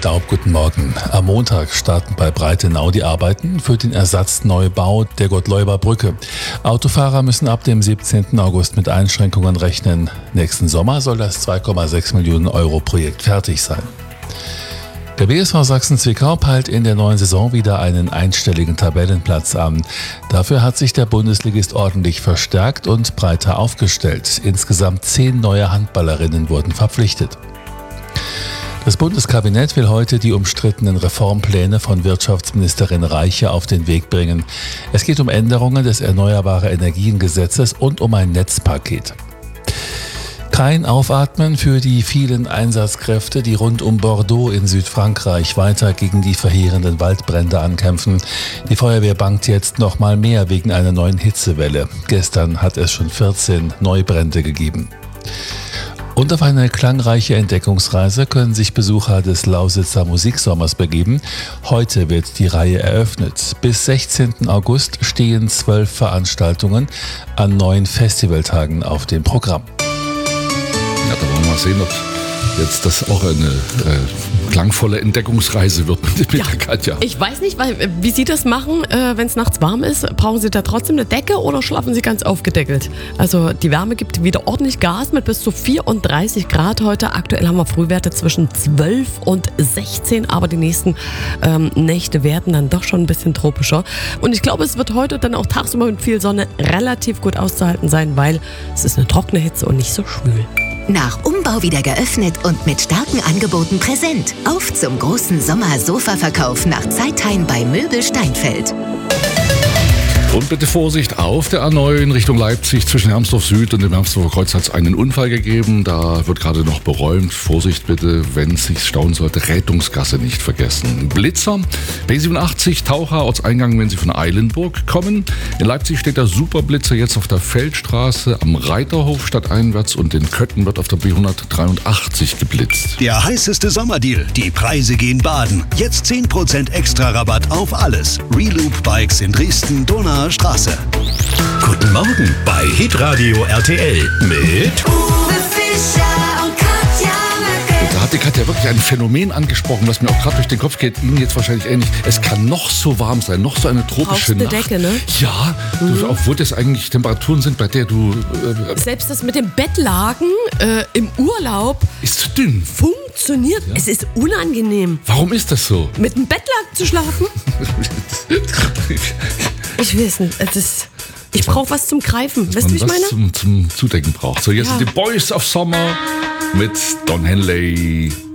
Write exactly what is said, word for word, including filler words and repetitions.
Daub, guten Morgen. Am Montag starten bei Breitenau die Arbeiten für den Ersatzneubau der Gottleuber Brücke. Autofahrer müssen ab dem siebzehnten August mit Einschränkungen rechnen. Nächsten Sommer soll das zwei Komma sechs Millionen Euro Projekt fertig sein. Der B S V Sachsen-Zwickau peilt in der neuen Saison wieder einen einstelligen Tabellenplatz an. Dafür hat sich der Bundesligist ordentlich verstärkt und breiter aufgestellt. Insgesamt zehn neue Handballerinnen wurden verpflichtet. Das Bundeskabinett will heute die umstrittenen Reformpläne von Wirtschaftsministerin Reiche auf den Weg bringen. Es geht um Änderungen des Erneuerbare Energien-Gesetzes und um ein Netzpaket. Kein Aufatmen für die vielen Einsatzkräfte, die rund um Bordeaux in Südfrankreich weiter gegen die verheerenden Waldbrände ankämpfen. Die Feuerwehr bangt jetzt noch mal mehr wegen einer neuen Hitzewelle. Gestern hat es schon vierzehn Neubrände gegeben. Und auf eine klangreiche Entdeckungsreise können sich Besucher des Lausitzer Musiksommers begeben. Heute wird die Reihe eröffnet. Bis sechzehnten August stehen zwölf Veranstaltungen an neun Festivaltagen auf dem Programm. Ja, da wollen wir mal sehen, ob jetzt das auch eine äh, klangvolle Entdeckungsreise wird mit, mit ja, der Katja. Ich weiß nicht, weil, wie Sie das machen, äh, wenn es nachts warm ist. Brauchen Sie da trotzdem eine Decke oder schlafen Sie ganz aufgedeckelt? Also die Wärme gibt wieder ordentlich Gas mit bis zu vierunddreißig Grad heute. Aktuell haben wir Frühwerte zwischen zwölf und sechzehn, aber die nächsten ähm, Nächte werden dann doch schon ein bisschen tropischer. Und ich glaube, es wird heute dann auch tagsüber mit viel Sonne relativ gut auszuhalten sein, weil es ist eine trockene Hitze und nicht so schwül. Nach Umbau wieder geöffnet und mit starken Angeboten präsent. Auf zum großen Sommer-Sofa-Verkauf nach Zeitheim bei Möbel Steinfeld. Und bitte Vorsicht auf der A neun Richtung Leipzig zwischen Hermsdorf Süd und dem Hermsdorfer Kreuz hat es einen Unfall gegeben. Da wird gerade noch beräumt. Vorsicht bitte, wenn es sich stauen sollte, Rettungsgasse nicht vergessen. Blitzer, B siebenundachtzig, Taucher, Ortseingang, wenn Sie von Eilenburg kommen. In Leipzig steht der Superblitzer jetzt auf der Feldstraße am Reiterhof stadteinwärts und in Köthen wird auf der B hundertdreiundachtzig geblitzt. Der heißeste Sommerdeal. Die Preise gehen baden. Jetzt zehn Prozent extra Rabatt auf alles. Reloop Bikes in Dresden, Donau Straße. Guten Morgen bei Hitradio R T L mit Uwe Fischer und Katja Möcke. Da hat die Katja wirklich ein Phänomen angesprochen, was mir auch gerade durch den Kopf geht, Ihnen jetzt wahrscheinlich ähnlich. Es kann noch so warm sein, noch so eine tropische Brauchst eine Nacht. Decke, ne? Ja, Mhm. du, obwohl das eigentlich Temperaturen sind, bei der du... Äh, Selbst das mit dem Bettlaken äh, im Urlaub ist zu dünn. funktioniert. Ja. Es ist unangenehm, Warum ist das so? mit dem Bettlaken zu schlafen. Ich weiß nicht, es ist, ich brauche was zum Greifen. Weißt du, wie ich was meine? zum, zum Zudecken braucht. So, jetzt Ja. sind die Boys of Summer mit Don Henley.